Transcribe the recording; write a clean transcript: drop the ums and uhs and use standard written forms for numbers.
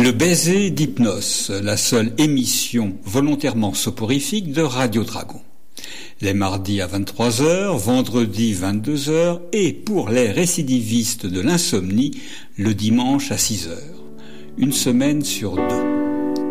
Le baiser d'Hypnos, la seule émission volontairement soporifique de Radio Dragon. Les mardis à 23h, vendredi 22h et pour les récidivistes de l'insomnie, le dimanche à 6h. Une semaine sur 2.